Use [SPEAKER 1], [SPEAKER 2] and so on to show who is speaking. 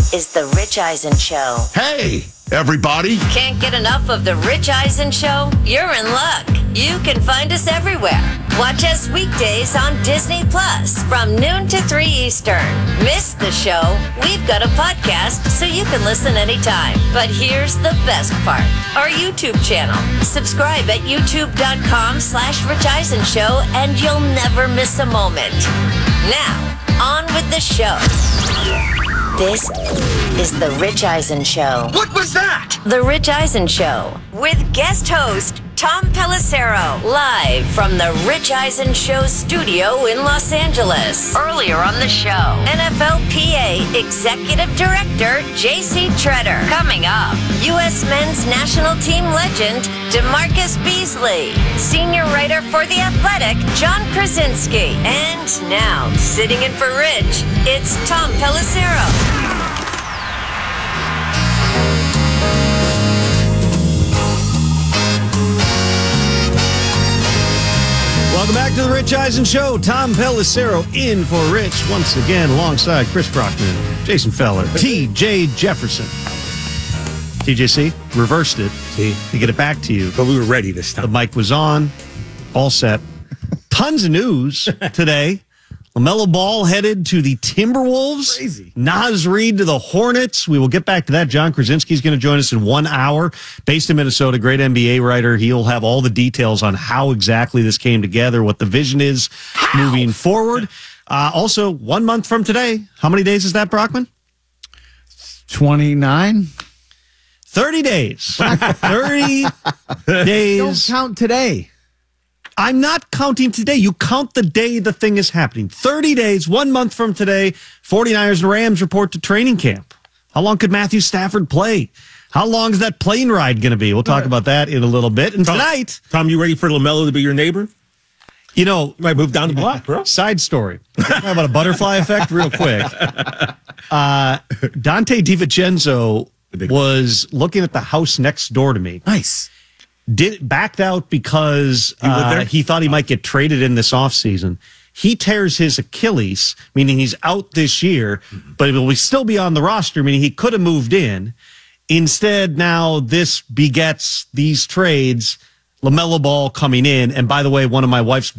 [SPEAKER 1] is The Rich Eisen Show.
[SPEAKER 2] Hey, everybody.
[SPEAKER 1] Can't get enough of The Rich Eisen Show? You're in luck. You can find us everywhere. Watch us weekdays on Disney Plus from noon to 3 Eastern. Miss the show? We've got a podcast so you can listen anytime. But here's the best part. Our YouTube channel. Subscribe at youtube.com/Rich Eisen Show and you'll never miss a moment. Now, on with the show. This is The Rich Eisen Show.
[SPEAKER 2] What was that?
[SPEAKER 1] The Rich Eisen Show with guest host Tom Pelissero, live from the Rich Eisen Show studio in Los Angeles. Earlier on the show, NFLPA Executive Director J.C. Tretter. Coming up, U.S. men's national team legend DeMarcus Beasley, senior writer for The Athletic John Krasinski. And now, sitting in for Rich, it's Tom Pelissero.
[SPEAKER 3] Welcome back to the Rich Eisen Show. Tom Pelissero in for Rich once again alongside Chris Brockman, Jason Feller, T.J. Jefferson. TJC reversed it to get it back to you.
[SPEAKER 4] But we were ready this time.
[SPEAKER 3] The mic was on, all set. Tons of news today. LaMelo Ball headed to the Timberwolves.
[SPEAKER 4] Crazy.
[SPEAKER 3] Naz Reid to the Hornets. We will get back to that. John Krasinski is going to join us in 1 hour. Based in Minnesota, great NBA writer. He'll have all the details on how exactly this came together, what the vision is moving forward. Also, 1 month from today, how many days is that, Brockman?
[SPEAKER 5] 29.
[SPEAKER 3] 30 days. 30 days.
[SPEAKER 5] Don't count today.
[SPEAKER 3] I'm not counting today. You count the day the thing is happening. 30 days, 1 month from today, 49ers and Rams report to training camp. How long could Matthew Stafford play? How long is that plane ride going to be? We'll talk about that in a little bit. And tonight...
[SPEAKER 4] Tom, you ready for LaMelo to be your neighbor?
[SPEAKER 3] You know...
[SPEAKER 4] You might move down the block, bro.
[SPEAKER 3] Side story. How about a butterfly effect real quick? Dante DiVincenzo was looking at the house next door to me.
[SPEAKER 5] Nice.
[SPEAKER 3] Backed out because he thought he might get traded in this offseason. He tears his Achilles, meaning he's out this year, but he will still be on the roster, meaning he could have moved in. Instead, now this begets these trades, LaMelo Ball coming in. And by the way, one of my wife's